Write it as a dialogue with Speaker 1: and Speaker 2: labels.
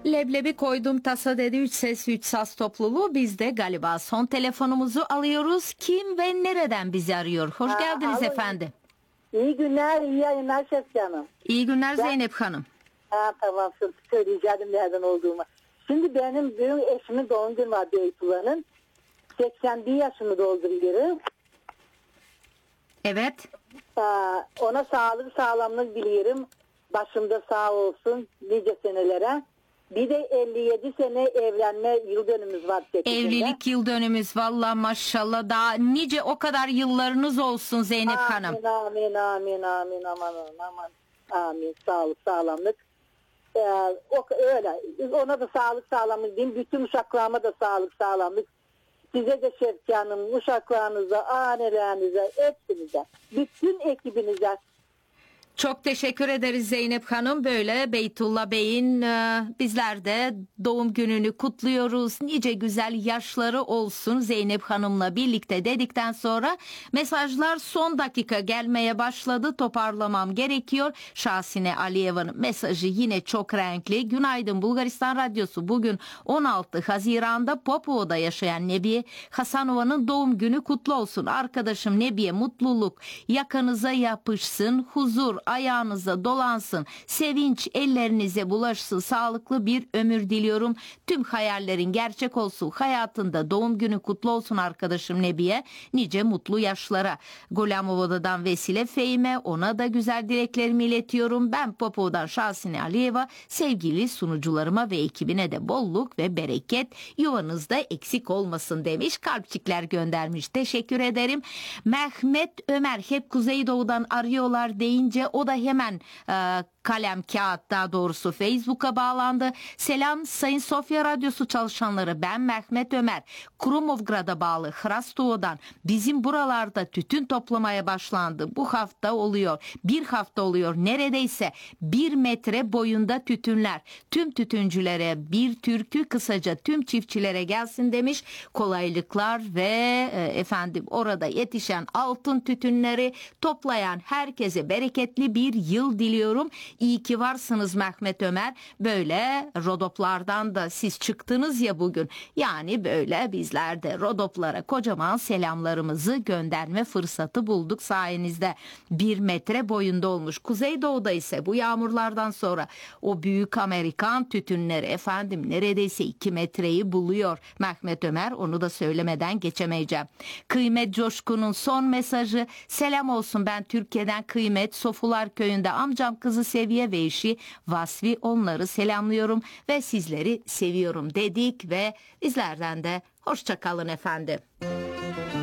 Speaker 1: Leblebi koydum tasa dedi, 3 ses 3 saz topluluğu. Biz de galiba son telefonumuzu alıyoruz. Kim ve nereden bizi arıyor? Hoş geldiniz efendim.
Speaker 2: İyi günler, iyi yayınlar Şefki Hanım.
Speaker 1: İyi günler Zeynep Hanım.
Speaker 2: Tamam, söyleyeceğim nereden olduğumu. Şimdi benim büyük eşimin doğum günü var Beytullah'ın. 81 yaşını dolduruyorum.
Speaker 1: Evet.
Speaker 2: Ona sağlık sağlamlık diliyorum. Başımda sağ olsun nice senelere. Bir de 57 sene evlenme yıl dönümümüz var.
Speaker 1: Evlilik yıl dönümümüz, valla maşallah, daha nice o kadar yıllarınız olsun Zeynep Hanım.
Speaker 2: Amin aman amin, sağlık sağlamlık. Öyle ona da sağlık sağlamlık diyeyim, bütün uşaklarıma da sağlık sağlamlık, size de Şefki Hanım, uşaklarınıza, annelerinize, hepsinize, bütün ekibinize.
Speaker 1: Çok teşekkür ederiz Zeynep Hanım. Böyle Beytullah Bey'in bizler de doğum gününü kutluyoruz. Nice güzel yaşları olsun Zeynep Hanım'la birlikte dedikten sonra mesajlar son dakika gelmeye başladı. Toparlamam gerekiyor. Şahsine Aliyeva'nın mesajı yine çok renkli. Günaydın Bulgaristan Radyosu. Bugün 16 Haziran'da Popova'da yaşayan Nebiye Hasanova'nın doğum günü kutlu olsun. Arkadaşım Nebiye, mutluluk yakanıza yapışsın, huzur ayağınıza dolansın, sevinç ellerinize bulaşsın, sağlıklı bir ömür diliyorum. Tüm hayallerin gerçek olsun. Hayatında doğum günü kutlu olsun arkadaşım Nebiye. Nice mutlu yaşlara. Golamova'dan vesile Fehime, ona da güzel dileklerimi iletiyorum. Ben Popova'dan Şahsine Aliyeva, sevgili sunucularıma ve ekibine de bolluk ve bereket, yuvanızda eksik olmasın demiş. Kalpçikler göndermiş. Teşekkür ederim. Mehmet Ömer, hep Kuzeydoğu'dan arıyorlar deyince o da hemen kalem kağıt, daha doğrusu Facebook'a bağlandı. Selam Sayın Sofya Radyosu çalışanları, ben Mehmet Ömer, Krumovgrad'a bağlı Hrastovo'dan. Bizim buralarda tütün toplamaya başlandı. Bu hafta oluyor, bir hafta oluyor, neredeyse 1 metre boyunda tütünler. Tüm tütüncülere bir türkü, kısaca tüm çiftçilere gelsin demiş. Kolaylıklar ve efendim orada yetişen altın tütünleri toplayan herkese bereketli bir yıl diliyorum. İyi ki varsınız Mehmet Ömer. Böyle rodoplardan da siz çıktınız ya bugün. Yani böyle bizler de rodoplara kocaman selamlarımızı gönderme fırsatı bulduk sayenizde. 1 metre boyunda olmuş. Kuzeydoğu'da ise bu yağmurlardan sonra o büyük Amerikan tütünleri efendim neredeyse 2 metreyi buluyor. Mehmet Ömer, onu da söylemeden geçemeyeceğim. Kıymet Coşkun'un son mesajı: selam olsun, ben Türkiye'den Kıymet, Sofular Köyü'nde amcam kızı Seviye ve eşi Vasfi, onları selamlıyorum ve sizleri seviyorum dedik ve bizlerden de hoşça kalın efendim.